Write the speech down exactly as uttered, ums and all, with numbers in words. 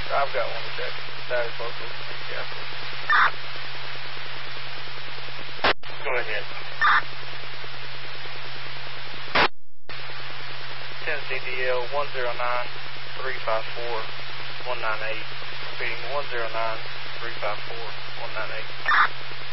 I've got one check. Status local. Go ahead. Tennessee D L one zero nine three five four one nine eight. Repeating one zero nine three five four one nine eight.